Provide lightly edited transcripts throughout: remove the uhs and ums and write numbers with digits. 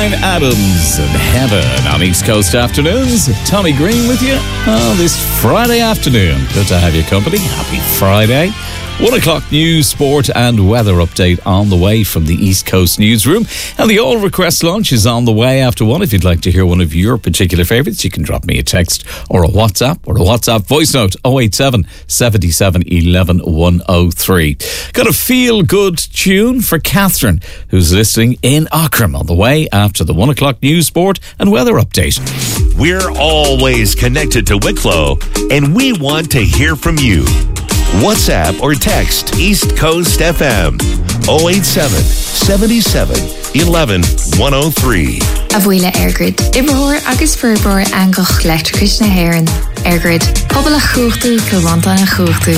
Bryan Adams and Heaven on East Coast Afternoons. Tommy Green with you on this Friday afternoon. Good to have your company. Happy Friday. 1 o'clock news, sport and weather update on the way from the East Coast newsroom. And the All Request launch is on the way after 1. If you'd like to hear one of your particular favourites, you can drop me a text or a WhatsApp voice note 087 77 11 103. Got a feel-good tune for Catherine, who's listening in Aughrim on the way after the 1 o'clock news, sport and weather update. We're always connected to Wicklow, and we want to hear from you. WhatsApp or text East Coast FM 087 77 11 103. Abuela Airgrid. Ibrahor agus Furbror Angoch Electricus na Heron. Airgrid. Pobla Churtu Kilwanta na Churtu.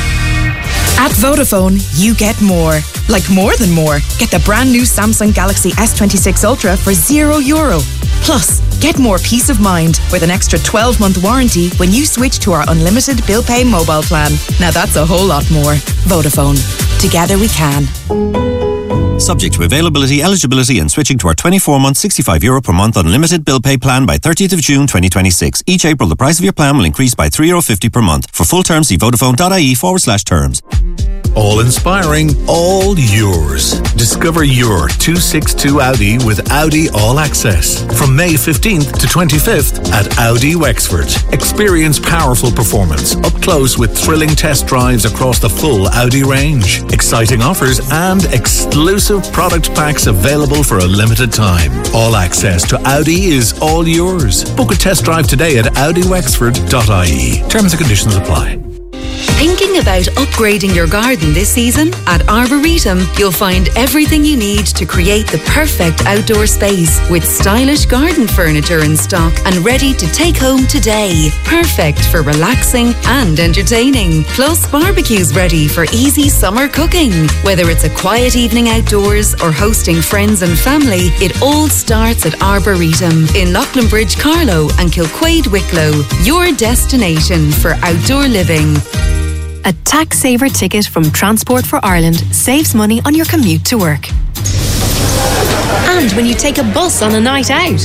At Vodafone, you get more. Like more than more. Get the brand new Samsung Galaxy S26 Ultra for €0. Plus, get more peace of mind with an extra 12-month warranty when you switch to our unlimited bill pay mobile plan. Now that's a whole lot more. Vodafone. Together we can. Subject to availability, eligibility and switching to our 24-month €65 per month unlimited bill pay plan by 30th of June 2026. Each April, the price of your plan will increase by €3.50 per month. For full terms, see vodafone.ie/terms. All inspiring, all yours. Discover your 262 Audi with Audi All Access. From May 15th to 25th at Audi Wexford. Experience powerful performance, up close with thrilling test drives across the full Audi range. Exciting offers and exclusive product packs available for a limited time. All access to Audi is all yours. Book a test drive today at audiwexford.ie. Terms and conditions apply. Thinking about upgrading your garden this season? At Arboretum, you'll find everything you need to create the perfect outdoor space with stylish garden furniture in stock and ready to take home today. Perfect for relaxing and entertaining. Plus, barbecues ready for easy summer cooking. Whether it's a quiet evening outdoors or hosting friends and family, it all starts at Arboretum in Lochlanbridge, Carlow and Kilquade, Wicklow. Your destination for outdoor living. A tax saver ticket from Transport for Ireland saves money on your commute to work. And when you take a bus on a night out.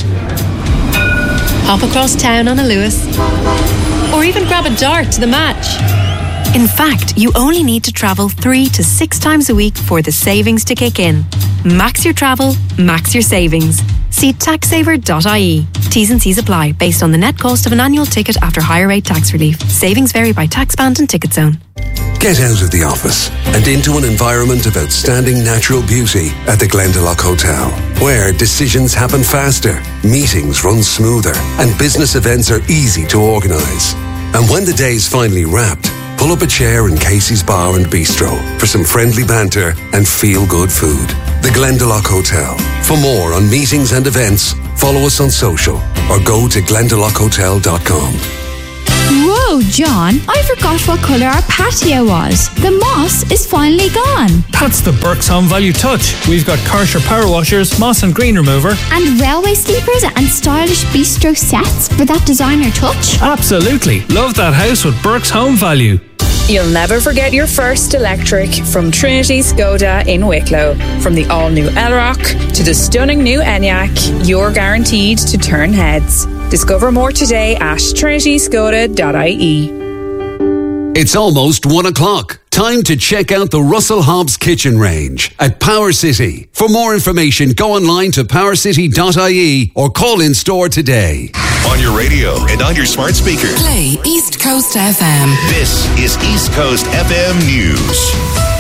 Hop across town on a Lewis. Or even grab a dart to the match. In fact, you only need to travel 3 to 6 times a week for the savings to kick in. Max your travel, max your savings. See taxsaver.ie. T's and C's apply based on the net cost of an annual ticket after higher rate tax relief. Savings vary by tax band and ticket zone. Get out of the office and into an environment of outstanding natural beauty at the Glendalough Hotel, where decisions happen faster, meetings run smoother, and business events are easy to organise. And when the day's finally wrapped, pull up a chair in Casey's Bar and Bistro for some friendly banter and feel-good food. The Glendalough Hotel. For more on meetings and events, follow us on social or go to glendaloughotel.com. Whoa, John, I forgot what colour our patio was. The moss is finally gone. That's the Burke's Home Value touch. We've got Karcher power washers, moss and green remover. And railway sleepers and stylish bistro sets for that designer touch. Absolutely. Love that house with Burke's Home Value. You'll never forget your first electric from Trinity Skoda in Wicklow. From the all-new Elrock to the stunning new Enyaq, you're guaranteed to turn heads. Discover more today at trinityskoda.ie. It's almost 1 o'clock. Time to check out the Russell Hobbs kitchen range at Power City. For more information, go online to powercity.ie or call in store today. On your radio and on your smart speaker. Play East Coast FM. This is East Coast FM News.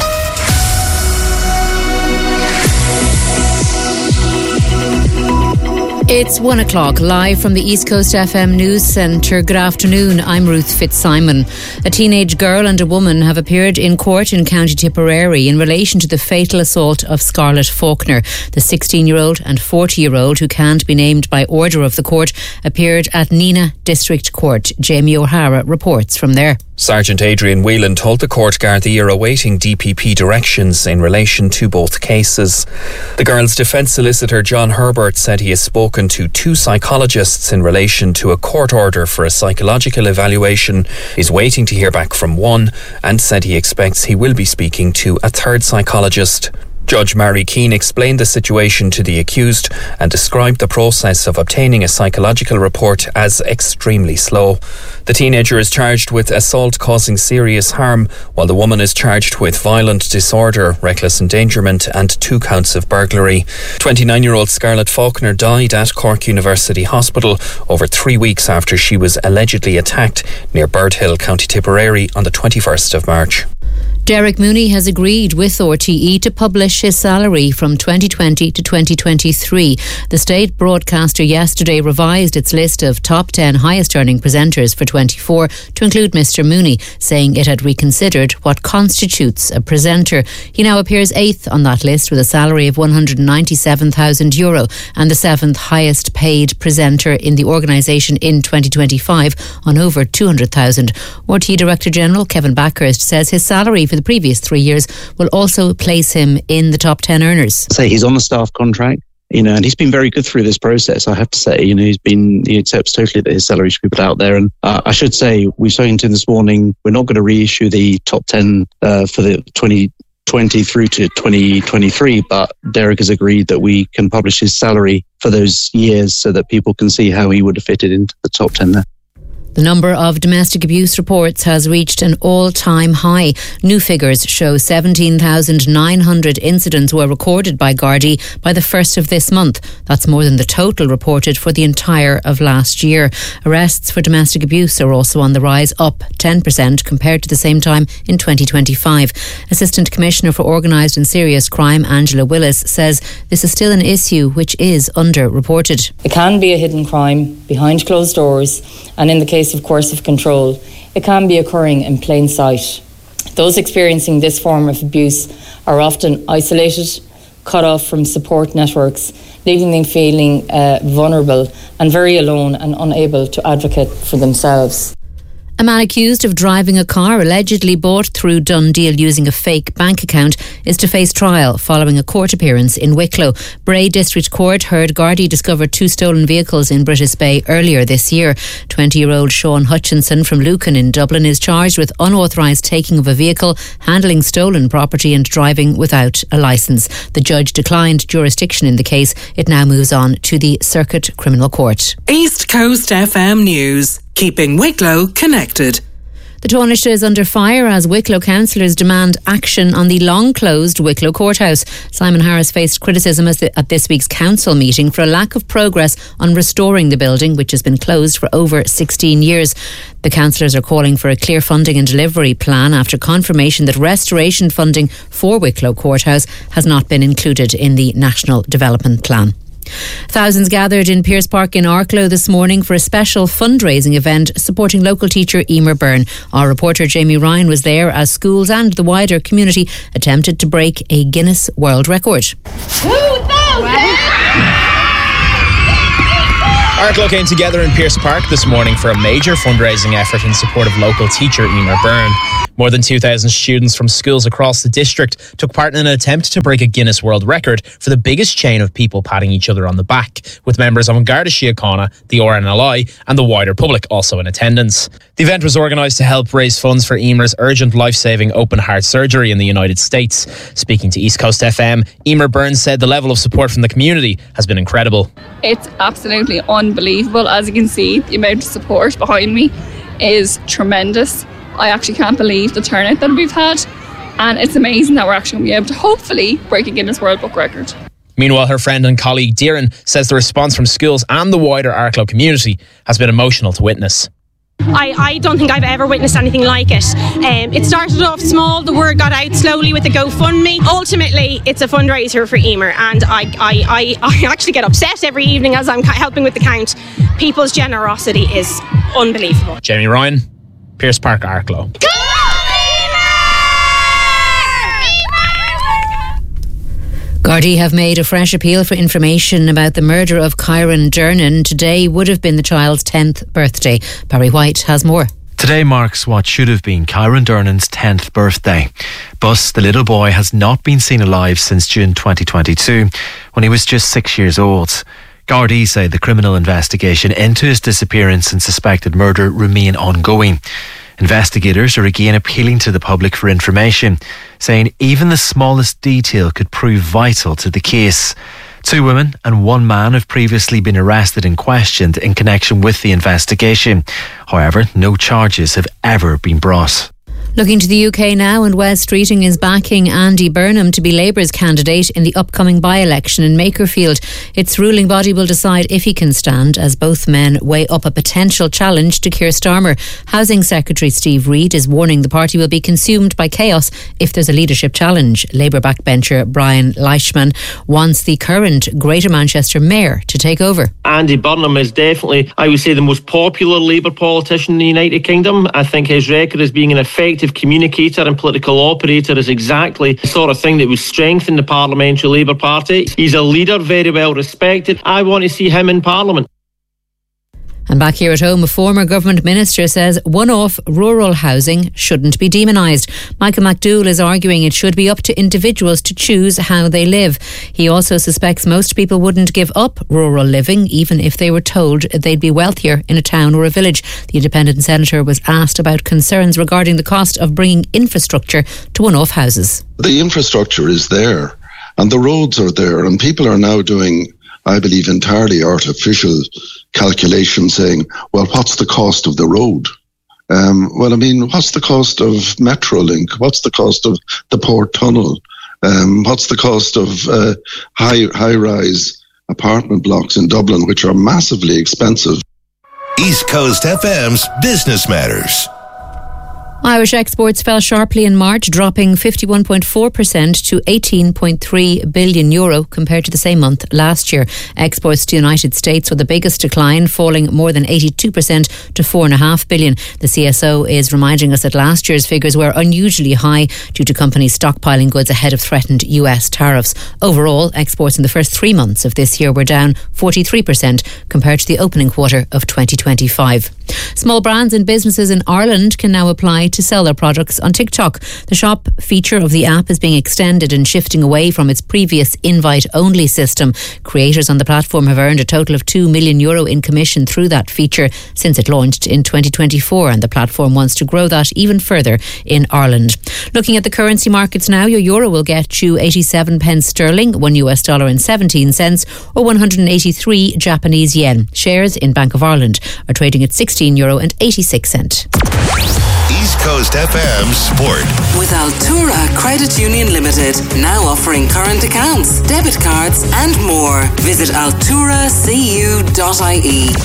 It's 1 o'clock, live from the East Coast FM News Centre. Good afternoon, I'm Ruth Fitzsimon. A teenage girl and a woman have appeared in court in County Tipperary in relation to the fatal assault of Scarlett Faulkner. The 16-year-old and 40-year-old, who can't be named by order of the court, appeared at Neenah District Court. Jamie O'Hara reports from there. Sergeant Adrian Whelan told the court Gardaí are awaiting DPP directions in relation to both cases. The girl's defence solicitor John Herbert said he has spoken to 2 psychologists in relation to a court order for a psychological evaluation, is waiting to hear back from one, and said he expects he will be speaking to a 3rd psychologist. Judge Mary Keane explained the situation to the accused and described the process of obtaining a psychological report as extremely slow. The teenager is charged with assault causing serious harm, while the woman is charged with violent disorder, reckless endangerment and 2 counts of burglary. 29-year-old Scarlett Faulkner died at Cork University Hospital over 3 weeks after she was allegedly attacked near Birdhill, County Tipperary on the 21st of March. Derek Mooney has agreed with RTE to publish his salary from 2020 to 2023. The state broadcaster yesterday revised its list of top 10 highest earning presenters for 24 to include Mr. Mooney, saying it had reconsidered what constitutes a presenter. He now appears 8th on that list with a salary of €197,000 and the 7th highest paid presenter in the organisation in 2025 on over $200,000. RTE Director General Kevin Backhurst says his salary for the previous 3 years will also place him in the top 10 earners. He's on the staff contract, and he's been very good through this process, I have to say. He accepts totally that his salary should be put out there. And I should say, we've spoken to him this morning, we're not going to reissue the top 10 for the 2020 through to 2023, but Derek has agreed that we can publish his salary for those years so that people can see how he would have fitted into the top 10 there. The number of domestic abuse reports has reached an all-time high. New figures show 17,900 incidents were recorded by Gardaí by the 1st of this month. That's more than the total reported for the entire of last year. Arrests for domestic abuse are also on the rise, up 10% compared to the same time in 2025. Assistant Commissioner for Organised and Serious Crime, Angela Willis, says this is still an issue which is under-reported. It can be a hidden crime behind closed doors, and in the case of coercive control, it can be occurring in plain sight. Those experiencing this form of abuse are often isolated, cut off from support networks, leaving them feeling vulnerable and very alone and unable to advocate for themselves. A man accused of driving a car allegedly bought through DoneDeal using a fake bank account is to face trial following a court appearance in Wicklow. Bray District Court heard Gardaí discovered 2 stolen vehicles in British Bay earlier this year. 20-year-old Sean Hutchinson from Lucan in Dublin is charged with unauthorised taking of a vehicle, handling stolen property and driving without a licence. The judge declined jurisdiction in the case. It now moves on to the Circuit Criminal Court. East Coast FM News. Keeping Wicklow connected. The Taoiseach is under fire as Wicklow councillors demand action on the long-closed Wicklow courthouse. Simon Harris faced criticism at this week's council meeting for a lack of progress on restoring the building, which has been closed for over 16 years. The councillors are calling for a clear funding and delivery plan after confirmation that restoration funding for Wicklow courthouse has not been included in the National Development Plan. Thousands gathered in Pearse Park in Arklow this morning for a special fundraising event supporting local teacher Emer Byrne. Our reporter Jamie Ryan was there as schools and the wider community attempted to break a Guinness World Record. 2,000! Arklow came together in Pearse Park this morning for a major fundraising effort in support of local teacher Emer Byrne. More than 2,000 students from schools across the district took part in an attempt to break a Guinness World Record for the biggest chain of people patting each other on the back, with members of Garda Síochána, the RNLI and the wider public also in attendance. The event was organised to help raise funds for Emer's urgent life-saving open heart surgery in the United States. Speaking to East Coast FM, Emer Byrne said the level of support from the community has been incredible. It's absolutely unbelievable. As you can see, the amount of support behind me is tremendous. I actually can't believe the turnout that we've had, and it's amazing that we're actually going to be able to hopefully break a Guinness World Book Record. Meanwhile, her friend and colleague Darren says the response from schools and the wider Arklow community has been emotional to witness. I don't think I've ever witnessed anything like it. It started off small, the word got out slowly with the GoFundMe. Ultimately, it's a fundraiser for Emer, and I actually get upset every evening as I'm helping with the count. People's generosity is unbelievable. Jamie Ryan, Pearse Park, Arklow. Gardaí have made a fresh appeal for information about the murder of Kyron Dernan. Today would have been the child's 10th birthday. Barry White has more. Today marks what should have been Kyron Dernan's 10th birthday. But the little boy has not been seen alive since June 2022, when he was just 6 years old. Gardaí say the criminal investigation into his disappearance and suspected murder remain ongoing. Investigators are again appealing to the public for information, saying even the smallest detail could prove vital to the case. 2 women and 1 man have previously been arrested and questioned in connection with the investigation. However, no charges have ever been brought. Looking to the UK now, and Wes Streeting is backing Andy Burnham to be Labour's candidate in the upcoming by-election in Makerfield. Its ruling body will decide if he can stand, as both men weigh up a potential challenge to Keir Starmer. Housing Secretary Steve Reid is warning the party will be consumed by chaos if there's a leadership challenge. Labour backbencher Brian Leishman wants the current Greater Manchester Mayor to take over. Andy Burnham is definitely, I would say, the most popular Labour politician in the United Kingdom. I think his record as being an effective communicator and political operator is exactly the sort of thing that would strengthen the Parliamentary Labour Party. He's a leader, very well respected. I want to see him in Parliament. And back here at home, a former government minister says one-off rural housing shouldn't be demonised. Michael McDougall is arguing it should be up to individuals to choose how they live. He also suspects most people wouldn't give up rural living even if they were told they'd be wealthier in a town or a village. The independent senator was asked about concerns regarding the cost of bringing infrastructure to one-off houses. The infrastructure is there and the roads are there, and people are now doing, I believe, entirely artificial calculation saying, well, what's the cost of the road? What's the cost of Metrolink? What's the cost of the Port Tunnel? What's the cost of high-rise apartment blocks in Dublin, which are massively expensive? East Coast FM's Business Matters. Irish exports fell sharply in March, dropping 51.4% to €18.3 billion compared to the same month last year. Exports to the United States were the biggest decline, falling more than 82% to $4.5 billion. The CSO is reminding us that last year's figures were unusually high due to companies stockpiling goods ahead of threatened US tariffs. Overall, exports in the first 3 months of this year were down 43% compared to the opening quarter of 2025. Small brands and businesses in Ireland can now apply to sell their products on TikTok. The shop feature of the app is being extended and shifting away from its previous invite-only system. Creators on the platform have earned a total of €2 million in commission through that feature since it launched in 2024, and the platform wants to grow that even further in Ireland. Looking at the currency markets now, your euro will get you 87 pence sterling, $1 and 17 cents, or 183 Japanese yen. Shares in Bank of Ireland are trading at €16 and 86 cents. East Coast FM Sport. With Altura Credit Union Limited, now offering current accounts, debit cards and more. Visit alturacu.ie.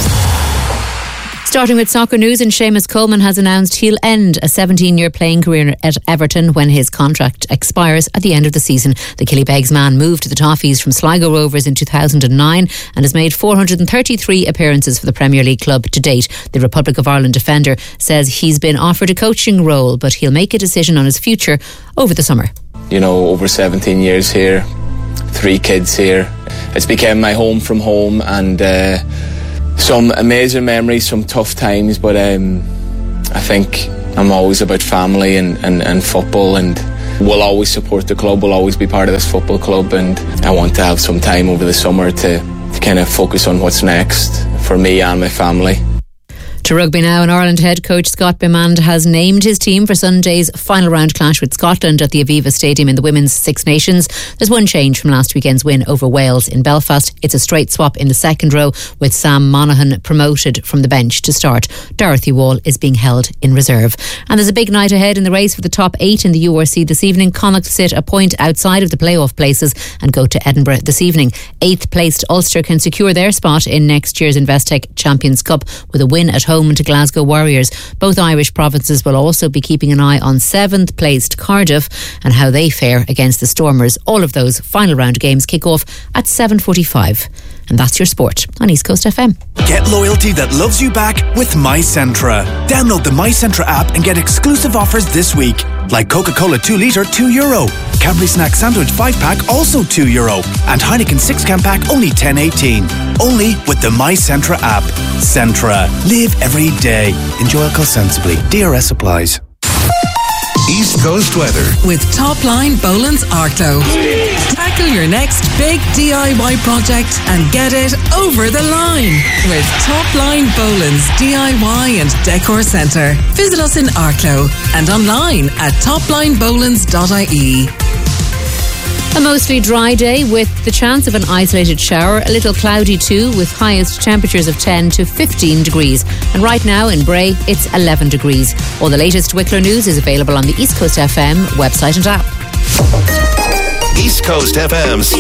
Starting with soccer news, and Seamus Coleman has announced he'll end a 17-year playing career at Everton when his contract expires at the end of the season. The Killybegs man moved to the Toffees from Sligo Rovers in 2009 and has made 433 appearances for the Premier League club to date. The Republic of Ireland defender says he's been offered a coaching role, but he'll make a decision on his future over the summer. You know, over 17 years here, 3 kids here. It's become my home from home, and some amazing memories, some tough times, but I think I'm always about family and football, and we'll always support the club, we'll always be part of this football club, and I want to have some time over the summer to kind of focus on what's next for me and my family. To rugby now, and Ireland head coach Scott Bimand has named his team for Sunday's final round clash with Scotland at the Aviva Stadium in the Women's Six Nations. There's one change from last weekend's win over Wales in Belfast. It's a straight swap in the second row, with Sam Monaghan promoted from the bench to start. Dorothy Wall is being held in reserve. And there's a big night ahead in the race for the top 8 in the URC this evening. Connacht sit a point outside of the playoff places and go to Edinburgh this evening. 8th placed Ulster can secure their spot in next year's Investec Champions Cup with a win at home to Glasgow Warriors. Both Irish provinces will also be keeping an eye on 7th placed Cardiff and how they fare against the Stormers. All of those final round games kick off at 7:45. And that's your sport on East Coast FM. Get loyalty that loves you back with MyCentra. Download the MyCentra app and get exclusive offers this week, like Coca-Cola 2 litre, €2. Cadbury Snack Sandwich 5-pack, also €2. And Heineken 6-can pack, only $10.18. Only with the MyCentra app. Centra. Live every day. Enjoy alcohol sensibly. DRS applies. East East Coast weather. With Topline Boland's Arklow. Tackle your next big DIY project and get it over the line with Topline Boland's DIY and Decor Centre. Visit us in Arklow and online at toplinebolands.ie. A mostly dry day with the chance of an isolated shower, a little cloudy too, with highest temperatures of 10 to 15 degrees. And right now in Bray, it's 11 degrees. All the latest Wicklow news is available on the East Coast FM website and app. East Coast FM's